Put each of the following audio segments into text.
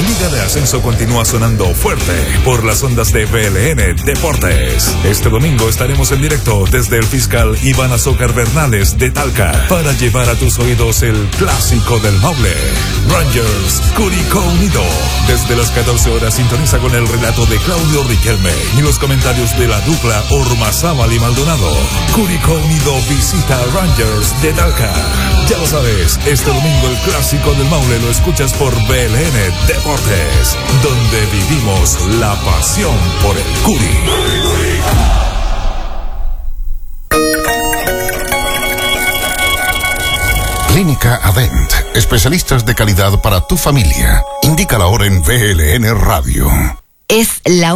Liga de Ascenso continúa sonando fuerte por las ondas de BLN Deportes. Este domingo estaremos en directo desde el fiscal Iván Azócar Bernales de Talca para llevar a tus oídos el clásico del Maule, Rangers Curicó Unido. Desde las 14 horas sintoniza con el relato de Claudio Riquelme y los comentarios de la dupla Ormazábal y Maldonado. Curicó Unido visita a Rangers de Talca. Ya lo sabes, este domingo el clásico del Maule lo escuchas por BLN Deportes, donde vivimos la pasión por el Curi. Clínica Adent, especialistas de calidad para tu familia. Indica la hora en BLN Radio. Es la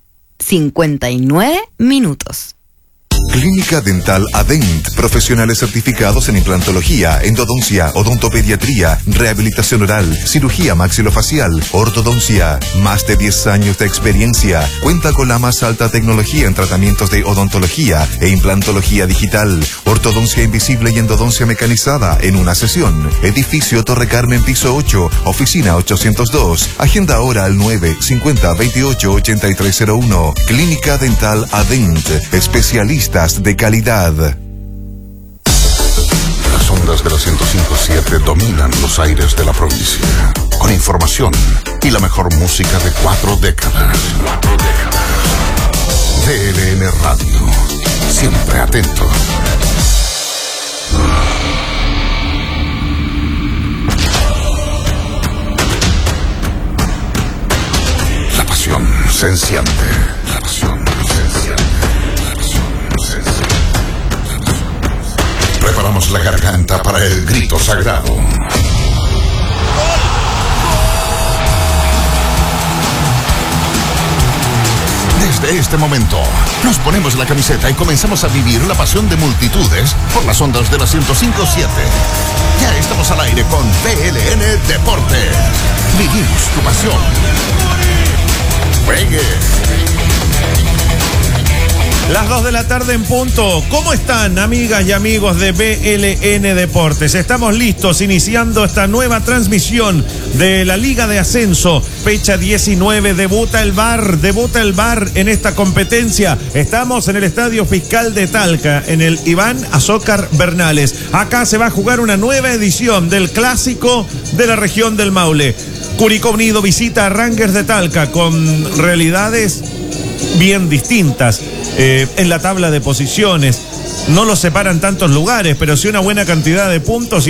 1:59. Clínica Dental Adent, profesionales certificados en implantología, endodoncia, odontopediatría, rehabilitación oral, cirugía maxilofacial, ortodoncia. Más de 10 años de experiencia. Cuenta con la más alta tecnología en tratamientos de odontología e implantología digital, ortodoncia invisible y endodoncia mecanizada en una sesión. Edificio Torre Carmen, piso 8, oficina 802. Agenda ahora al 950-28-8301. Clínica Dental Adent, especialistas de calidad. Las ondas de la 105.7 dominan los aires de la provincia, con información y la mejor música de 4 décadas. BLN Radio, siempre atento. La pasión se enciende. La pasión se enciende. Preparamos la garganta para el grito sagrado. Desde este momento, nos ponemos la camiseta y comenzamos a vivir la pasión de multitudes por las ondas de la 105.7. Ya estamos al aire con BLN Deportes. Vivimos tu pasión. Juegue. Las 2 de la tarde en punto. ¿Cómo están, amigas y amigos de BLN Deportes? Estamos listos iniciando esta nueva transmisión de la Liga de Ascenso. Fecha 19, debuta el VAR en esta competencia. Estamos en el Estadio Fiscal de Talca, en el Iván Azócar Bernales. Acá se va a jugar una nueva edición del clásico de la región del Maule. Curicó Unido visita a Rangers de Talca con realidades bien distintas. En la tabla de posiciones no los separan tantos lugares, pero sí una buena cantidad de puntos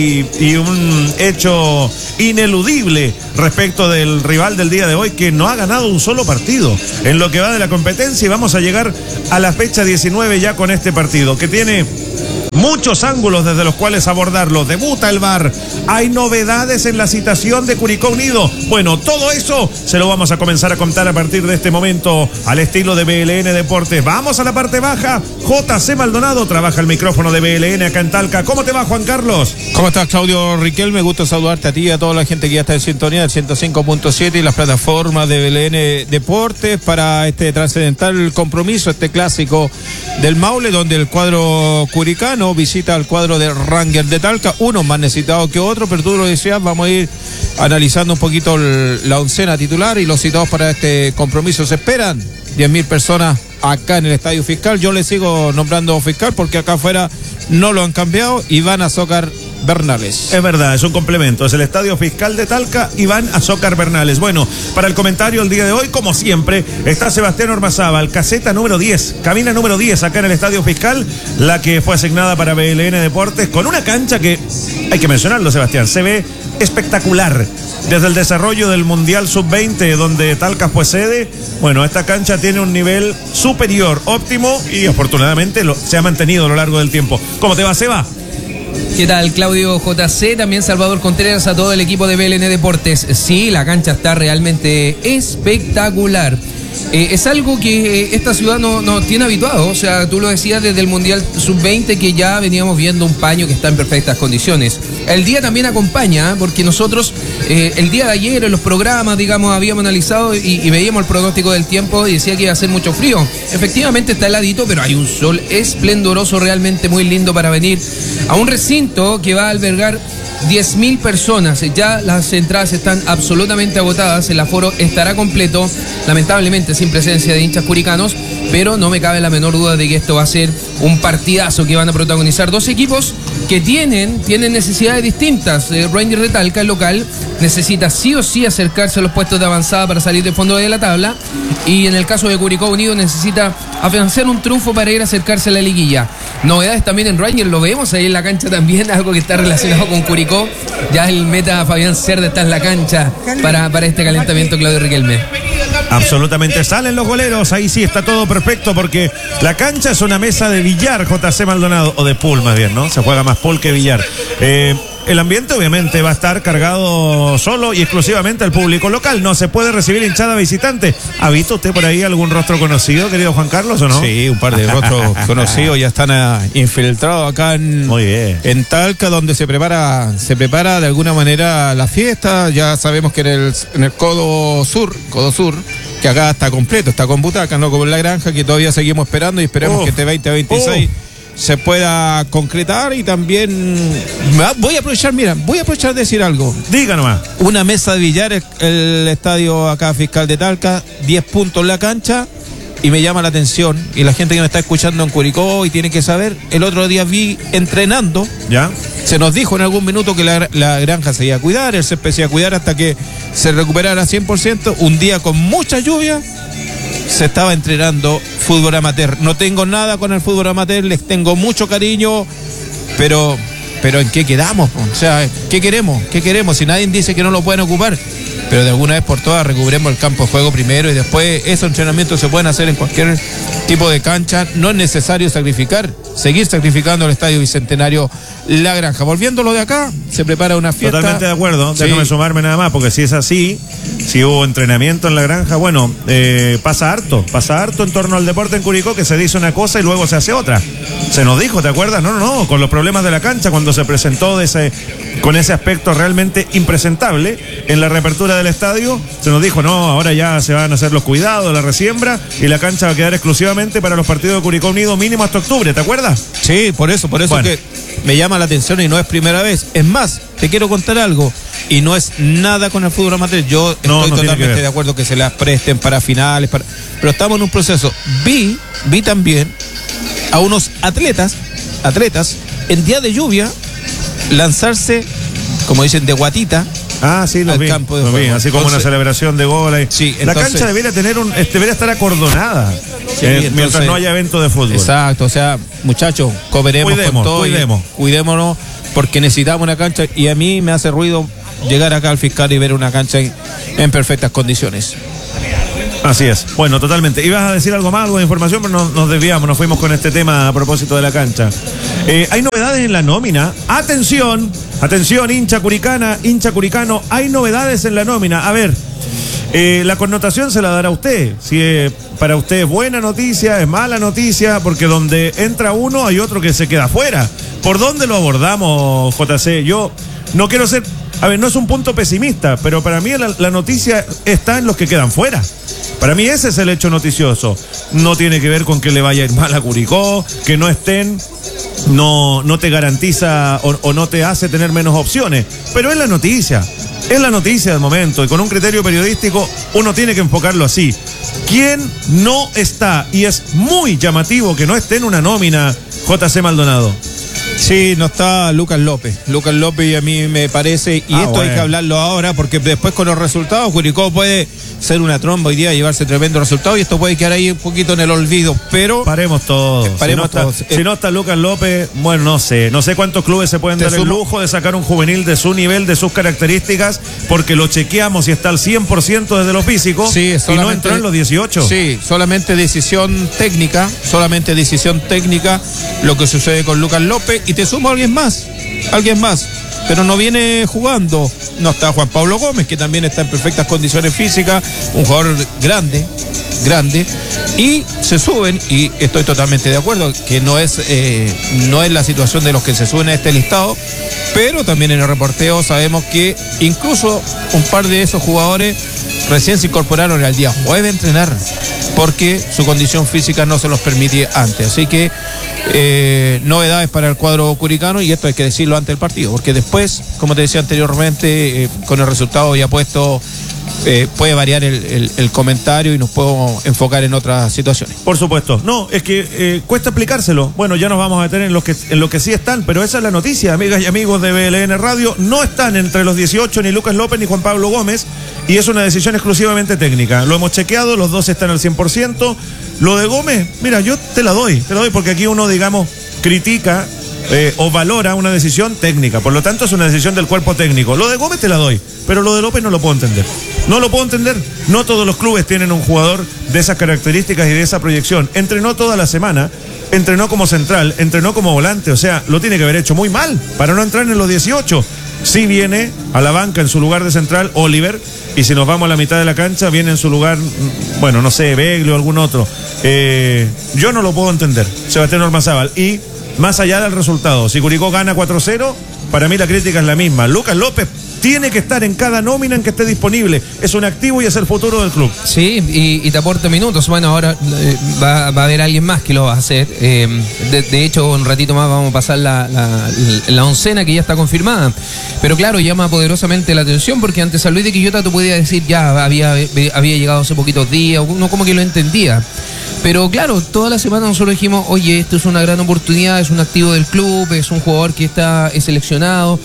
y un hecho ineludible respecto del rival del día de hoy, que no ha ganado un solo partido en lo que va de la competencia, y vamos a llegar a la fecha 19 ya con este partido, que tiene muchos ángulos desde los cuales abordarlo. Debuta el VAR. Hay novedades en la citación de Curicó Unido. Bueno, todo eso se lo vamos a comenzar a contar a partir de este momento al estilo de BLN Deportes. Vamos a la parte baja. JC Maldonado trabaja el micrófono de BLN acá en Talca. ¿Cómo te va, Juan Carlos? ¿Cómo estás, Claudio Riquelme? Me gusta saludarte a ti y a toda la gente que ya está en sintonía del 105.7 y las plataformas de BLN Deportes para este trascendental compromiso, este clásico del Maule, donde el cuadro curicano visita al cuadro de Rangers de Talca, uno más necesitado que otro, pero tú lo decías, vamos a ir analizando un poquito la oncena titular y los citados para este compromiso. Se esperan 10.000 personas acá en el Estadio Fiscal. Yo le sigo nombrando fiscal porque acá afuera no lo han cambiado. Iván Azócar Bernales. Es verdad, es un complemento. Es el Estadio Fiscal de Talca, Iván Azócar Bernales. Bueno, para el comentario el día de hoy, como siempre, está Sebastián Ormazábal, caseta número 10, cabina número 10 acá en el Estadio Fiscal, la que fue asignada para BLN Deportes, con una cancha que, hay que mencionarlo, Sebastián, se ve espectacular. Desde el desarrollo del Mundial Sub-20, donde Talca fue sede, bueno, esta cancha tiene un nivel superior, óptimo, y afortunadamente se ha mantenido a lo largo del tiempo. ¿Cómo te va, Seba? ¿Qué tal, Claudio JC? También Salvador Contreras, a todo el equipo de BLN Deportes. Sí, la cancha está realmente espectacular. es algo que esta ciudad no tiene habituado. O sea, tú lo decías desde el Mundial Sub-20 que ya veníamos viendo un paño que está en perfectas condiciones. El día también acompaña, porque nosotros el día de ayer en los programas, digamos, habíamos analizado y veíamos el pronóstico del tiempo y decía que iba a hacer mucho frío. Efectivamente está heladito, pero hay un sol esplendoroso, realmente muy lindo para venir a un recinto que va a albergar 10.000 personas. Ya las entradas están absolutamente agotadas, el aforo estará completo, lamentablemente sin presencia de hinchas curicanos, pero no me cabe la menor duda de que esto va a ser un partidazo que van a protagonizar dos equipos que tienen necesidades distintas. Rangers de Talca, el local, necesita sí o sí acercarse a los puestos de avanzada para salir del fondo de la tabla, y en el caso de Curicó Unido necesita afianzar un triunfo para ir a acercarse a la liguilla. Novedades también en Rangers, lo vemos ahí en la cancha también, algo que está relacionado con Curicó. Ya el meta Fabián Cerda está en la cancha para este calentamiento, Claudio Riquelme. Absolutamente, salen los goleros, ahí sí está todo perfecto, porque la cancha es una mesa de billar, JC Maldonado, o de pool más bien, ¿no? Se juega más pool que billar. El ambiente obviamente va a estar cargado solo y exclusivamente al público local. No se puede recibir hinchada visitante. ¿Ha visto usted por ahí algún rostro conocido, querido Juan Carlos, o no? Sí, un par de rostros conocidos ya están infiltrados acá en Talca, donde se prepara de alguna manera la fiesta. Ya sabemos que en el Codo Sur, que acá está completo, está con butacas, no como en La Granja, que todavía seguimos esperando y esperemos que este 2026 se pueda concretar. Y también voy a aprovechar de decir algo. Diga nomás. Una mesa de billar, el estadio acá Fiscal de Talca, 10 puntos en la cancha, y me llama la atención, y la gente que me está escuchando en Curicó y tiene que saber, el otro día vi entrenando, ¿ya? Se nos dijo en algún minuto que la granja se iba a cuidar, el césped se iba a cuidar hasta que se recuperara 100%, un día con mucha lluvia, se estaba entrenando fútbol amateur. No tengo nada con el fútbol amateur, les tengo mucho cariño, pero ¿en qué quedamos? O sea, ¿qué queremos? Si nadie dice que no lo pueden ocupar, pero de alguna vez por todas recuperemos el campo de juego primero, y después esos entrenamientos se pueden hacer en cualquier tipo de cancha. No es necesario seguir sacrificando el Estadio Bicentenario La Granja. Volviendo lo de acá, se prepara una fiesta. Totalmente de acuerdo, sí. Déjame sumarme nada más, porque si es así, si hubo entrenamiento en La Granja, bueno, pasa harto en torno al deporte en Curicó, que se dice una cosa y luego se hace otra. Se nos dijo, ¿te acuerdas? No, con los problemas de la cancha, cuando se presentó con ese aspecto realmente impresentable en la reapertura del estadio, se nos dijo, no, ahora ya se van a hacer los cuidados, la resiembra, y la cancha va a quedar exclusivamente para los partidos de Curicó Unido mínimo hasta octubre, ¿te acuerdas? Sí, por eso bueno, que me llama la atención, y no es primera vez. Es más, te quiero contar algo, y no es nada con el fútbol amateur. Yo estoy totalmente de acuerdo que se las presten para finales, pero estamos en un proceso. Vi también a unos atletas en día de lluvia lanzarse, como dicen, de guatita. Sí, al campo de juego. Así como una celebración de gol. Sí, la cancha debería estar acordonada, mientras no haya evento de fútbol. Exacto, o sea, muchachos, cooperemos con todo, cuidémonos, porque necesitamos una cancha, y a mí me hace ruido llegar acá al Fiscal y ver una cancha en perfectas condiciones. Así es. Bueno, totalmente. Ibas a decir algo más, algo de información, pero nos desviamos, nos fuimos con este tema a propósito de la cancha. Hay novedades en la nómina. Atención, hincha curicano, hay novedades en la nómina. A ver, la connotación se la dará usted. Si para usted es buena noticia, es mala noticia, porque donde entra uno hay otro que se queda afuera. ¿Por dónde lo abordamos, JC? Yo no quiero ser... A ver, no es un punto pesimista, pero para mí la noticia está en los que quedan fuera. Para mí ese es el hecho noticioso. No tiene que ver con que le vaya a ir mal a Curicó, que no estén, no te garantiza o no te hace tener menos opciones. Pero es la noticia del momento, y con un criterio periodístico uno tiene que enfocarlo así. ¿Quién no está? Y es muy llamativo que no esté en una nómina, JC Maldonado. Sí, no está Lucas López, y a mí me parece, y esto hay que hablarlo ahora, porque después con los resultados Curicó puede ser una tromba hoy día, llevarse tremendo resultado, y esto puede quedar ahí un poquito en el olvido, pero... Paremos todos. Si no está Lucas López, bueno, no sé cuántos clubes se pueden dar el lujo de sacar un juvenil de su nivel, de sus características, porque lo chequeamos y está al 100% desde lo físico, y no entró en los 18. Sí, solamente decisión técnica lo que sucede con Lucas López. Y te sumo a alguien más. pero no viene jugando. No está Juan Pablo Gómez, que también está en perfectas condiciones físicas, un jugador grande, y se suben, y estoy totalmente de acuerdo, que no es la situación de los que se suben a este listado, pero también en el reporteo sabemos que incluso un par de esos jugadores recién se incorporaron al día jueves a entrenar, porque su condición física no se los permitía antes. Así que novedades para el cuadro curicano, y esto hay que decirlo antes del partido, porque después, como te decía anteriormente, con el resultado ya puesto, puede variar el comentario y nos podemos enfocar en otras situaciones. Por supuesto. No, es que cuesta explicárselo. Bueno, ya nos vamos a meter en lo que sí están, pero esa es la noticia, amigas y amigos de BLN Radio. No están entre los 18 ni Lucas López ni Juan Pablo Gómez, y es una decisión exclusivamente técnica. Lo hemos chequeado, los dos están al 100%. Lo de Gómez, mira, yo te la doy, porque aquí uno, digamos, critica o valora una decisión técnica, por lo tanto es una decisión del cuerpo técnico. Lo de Gómez te la doy, pero lo de López no lo puedo entender. No todos los clubes tienen un jugador de esas características y de esa proyección. Entrenó toda la semana, entrenó como central, entrenó como volante, o sea, lo tiene que haber hecho muy mal para no entrar en los 18. Sí viene a la banca en su lugar de central Oliver, y si nos vamos a la mitad de la cancha viene en su lugar, bueno, no sé, Begle o algún otro. Yo no lo puedo entender, Sebastián Ormazábal. Y más allá del resultado, si Curicó gana 4-0, para mí la crítica es la misma. Lucas López tiene que estar en cada nómina en que esté disponible. Es un activo y es el futuro del club. Sí, y te aporta minutos. Bueno, ahora va a haber alguien más que lo va a hacer. De hecho, un ratito más vamos a pasar la oncena que ya está confirmada. Pero claro, llama poderosamente la atención, porque ante San Luis de Quillota tú podías decir, ya había llegado hace poquitos días, uno como que lo entendía. Pero claro, toda la semana nosotros dijimos, oye, esto es una gran oportunidad, es un activo del club, es un jugador que es seleccionado,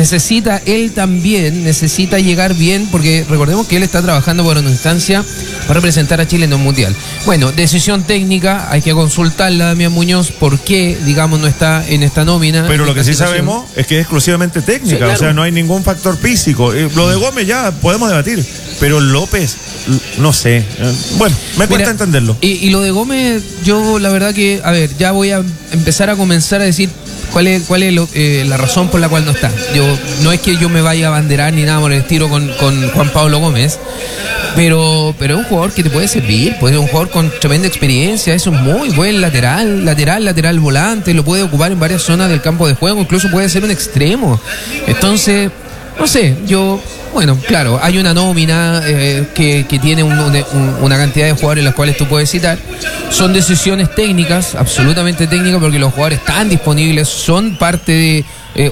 él también necesita llegar bien, porque recordemos que él está trabajando por una instancia para representar a Chile en un mundial. Bueno, decisión técnica, hay que consultarla a Damián Muñoz, por qué, digamos, no está en esta nómina. Pero lo que sí sabemos es que es exclusivamente técnica, sí, claro. O sea, no hay ningún factor físico. Lo de Gómez ya podemos debatir, pero López, no sé. Bueno, me cuesta entenderlo. Y lo de Gómez, yo la verdad que, a ver, ya voy a empezar a comenzar a decir cuál es la razón por la cual no está. No es que yo me vaya a abanderar ni nada por el estilo con Juan Pablo Gómez, pero es un jugador que te puede servir, puede ser un jugador con tremenda experiencia, es un muy buen lateral volante, lo puede ocupar en varias zonas del campo de juego, incluso puede ser un extremo. Entonces, no sé, bueno, claro, hay una nómina que tiene una cantidad de jugadores en las cuales tú puedes citar. Son decisiones técnicas, absolutamente técnicas, porque los jugadores están disponibles, son parte de...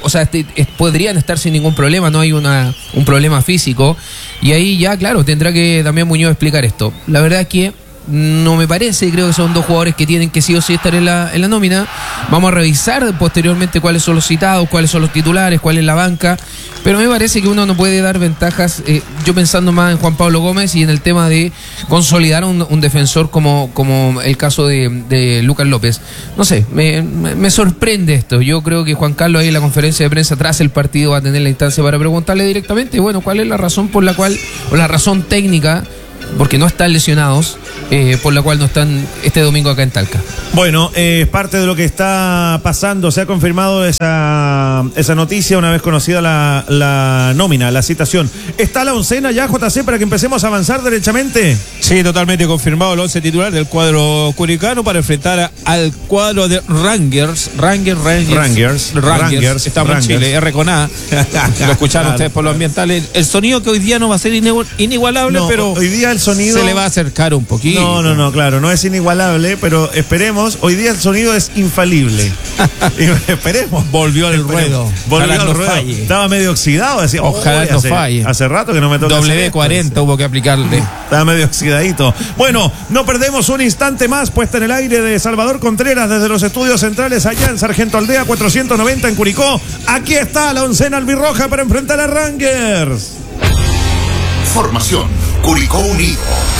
podrían estar sin ningún problema, no hay un problema físico. Y ahí ya, claro, tendrá que Damián Muñoz explicar esto. La verdad es que no me parece, creo que son dos jugadores que tienen que sí o sí estar en la nómina. Vamos a revisar posteriormente cuáles son los citados, cuáles son los titulares, cuál es la banca, pero me parece que uno no puede dar ventajas, yo pensando más en Juan Pablo Gómez y en el tema de consolidar un defensor como el caso de Lucas López. No sé, me sorprende esto. Yo creo que Juan Carlos ahí en la conferencia de prensa tras el partido va a tener la instancia para preguntarle directamente, bueno, cuál es la razón por la cual, o la razón técnica, porque no están lesionados, por la cual no están este domingo acá en Talca. Bueno, parte de lo que está pasando, se ha confirmado esa noticia una vez conocida la nómina, la citación. ¿Está la oncena ya, JC, para que empecemos a avanzar derechamente? Sí, totalmente confirmado el 11 titular del cuadro curicano para enfrentar al cuadro de Rangers. Estamos en Chile, R con A. Lo escucharon ustedes por los ambientales. El sonido que hoy día no va a ser inigualable, pero hoy día el sonido se le va a acercar un poquito. No, claro, no es inigualable, pero esperemos, hoy día el sonido es infalible. Esperemos. Volvió al ruedo. Estaba medio oxidado, decía, ojalá no falle. Hace rato que no me toca. W40 hubo que aplicarle. Estaba medio oxidadito. Bueno, no perdemos un instante más, puesta en el aire de Salvador Contreras desde los estudios centrales allá en Sargento Aldea 490 en Curicó. Aquí está la oncena albirroja para enfrentar a Rangers. Formación Curicó Unido.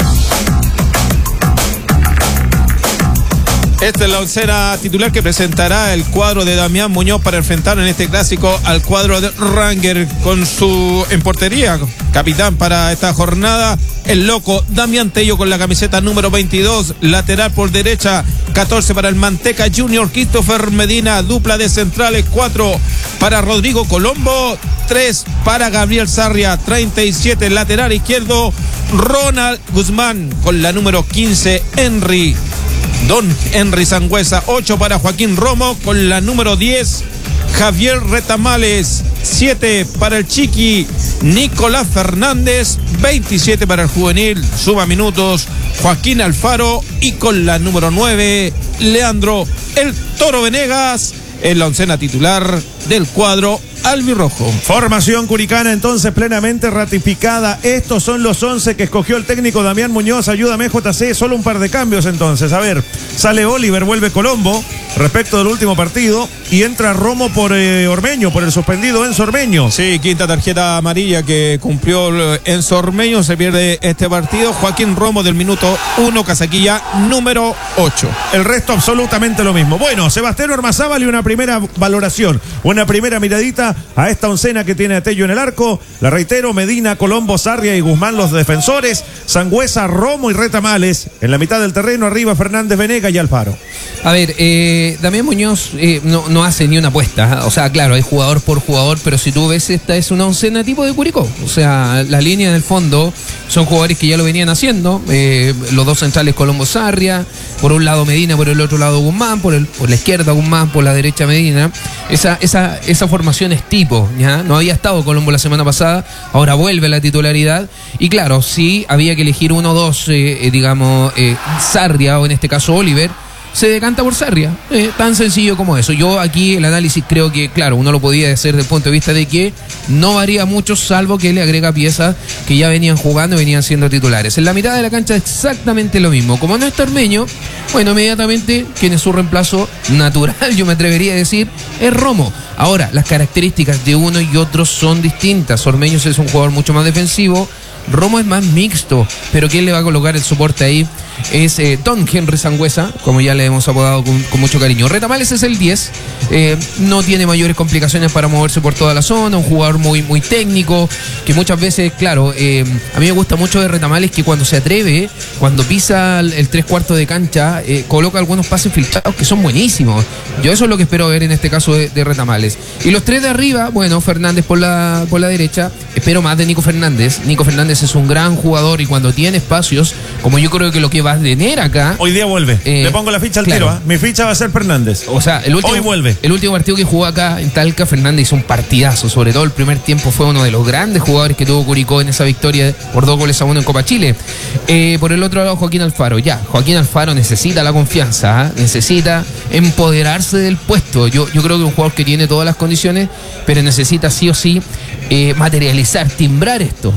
Esta es la oncena titular que presentará el cuadro de Damián Muñoz para enfrentar en este clásico al cuadro de Ranger, con su en portería, capitán para esta jornada, el loco Damián Tello con la camiseta número 22, lateral por derecha 14 para el Manteca Junior Christopher Medina, dupla de centrales. 4 para Rodrigo Colombo, 3 para Gabriel Sarria. 37 lateral izquierdo Ronald Guzmán, con la número 15 Don Henry Sangüesa. 8 para Joaquín Romo, con la número 10 Javier Retamales. 7 para el Chiqui Nicolás Fernández. 27 para el juvenil, suma minutos, Joaquín Alfaro. Y con la número 9 Leandro El Toro Venegas, en la oncena titular del cuadro albirrojo. Formación curicana entonces plenamente ratificada. Estos son los 11 que escogió el técnico Damián Muñoz. Ayúdame, JC, solo un par de cambios entonces. A ver, sale Oliver, vuelve Colombo respecto del último partido y entra Romo por Ormeño, por el suspendido Enzo Ormeño. Sí, quinta tarjeta amarilla que cumplió Enzo Ormeño, se pierde este partido. Joaquín Romo del minuto 1, casaquilla número 8. El resto absolutamente lo mismo. Bueno, Sebastián Ormazábal y una primera valoración, una primera miradita a esta oncena que tiene a Tello en el arco. La reitero: Medina, Colombo, Sarria y Guzmán los defensores, Sangüesa, Romo y Retamales en la mitad del terreno, arriba Fernández, Venega y Alfaro. A ver, Damián Muñoz no hace ni una apuesta. O sea, claro, es jugador por jugador, pero si tú ves, esta es una oncena tipo de Curicó. O sea, la línea del fondo son jugadores que ya lo venían haciendo. Los dos centrales, Colombo, Sarria, por un lado Medina, por el otro lado Guzmán, por la izquierda Guzmán, por la derecha Medina. Esa formación es tipo, ¿ya? No había estado Colombo la semana pasada, ahora vuelve a la titularidad. Y claro, sí había que elegir uno o dos, Sarria o en este caso Oliver. Se decanta por Sarria, tan sencillo como eso. Yo aquí el análisis creo que, claro, uno lo podía hacer desde el punto de vista de que no varía mucho, salvo que le agrega piezas que ya venían jugando y venían siendo titulares. En la mitad de la cancha exactamente lo mismo. Como no está Ormeño, bueno, inmediatamente quien es su reemplazo natural, yo me atrevería a decir, es Romo. Ahora, las características de uno y otro son distintas. Ormeño es un jugador mucho más defensivo, Romo es más mixto, pero ¿quién le va a colocar el soporte ahí? Es Don Henry Sangüesa, como ya le hemos apodado con mucho cariño. Retamales es el 10, no tiene mayores complicaciones para moverse por toda la zona, un jugador muy, muy técnico, que muchas veces, claro, a mí me gusta mucho de Retamales que cuando se atreve, cuando pisa el 3/4 de cancha, coloca algunos pases filtrados que son buenísimos. Yo eso es lo que espero ver en este caso de Retamales. Y los tres de arriba, bueno, Fernández por la derecha, espero más de Nico Fernández. Nico Fernández es un gran jugador y cuando tiene espacios, como yo creo que lo que va a tener acá. Hoy día vuelve. Le pongo la ficha al claro. tiro. Mi ficha va a ser Fernández. O sea, hoy vuelve. El último partido que jugó acá en Talca, Fernández hizo un partidazo. Sobre todo el primer tiempo fue uno de los grandes jugadores que tuvo Curicó en esa victoria por 2-1 en Copa Chile. Por el otro lado, Joaquín Alfaro. Joaquín Alfaro necesita la confianza, necesita empoderarse del puesto. Yo creo que es un jugador que tiene todas las condiciones, pero necesita sí o sí materializar, timbrar esto.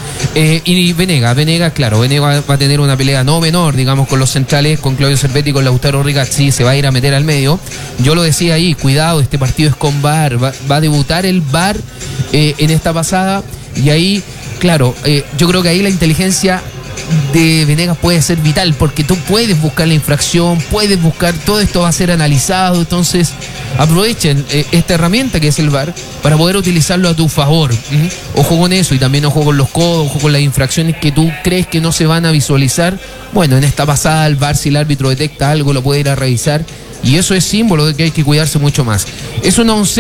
Y Venega, claro, Venega va a tener una pelea no menor, digamos, con los centrales, con Claudio Cervetti, con Lautaro Rigazzi, se va a ir a meter al medio. Yo lo decía ahí, cuidado, este partido es con VAR, va a debutar el VAR en esta pasada, y ahí, claro, yo creo que ahí la inteligencia de Venegas puede ser vital, porque tú puedes buscar la infracción, puedes buscar, todo esto va a ser analizado, entonces aprovechen esta herramienta que es el VAR para poder utilizarlo a tu favor. Ojo con eso, y también ojo con los codos, ojo con las infracciones que tú crees que no se van a visualizar. Bueno, en esta pasada el VAR, si el árbitro detecta algo, lo puede ir a revisar, y eso es símbolo de que hay que cuidarse mucho más. Es una